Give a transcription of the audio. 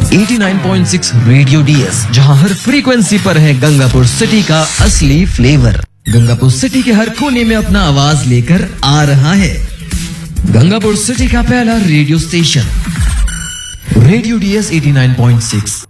89.6 radio DS, जहां हर frequency पर है गंगापुर सिटी का असली फ्लेवर। गंगापुर सिटी के हर कोने में अपना आवाज लेकर आ रहा है गंगापुर सिटी का पहला रेडियो स्टेशन, रेडियो डीएस 89.6।